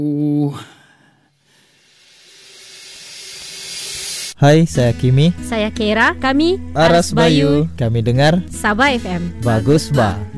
Hai, saya Kimi. Saya Kera. Kami Aras Bayu. Kami dengar Sabah FM. Bagus Ba.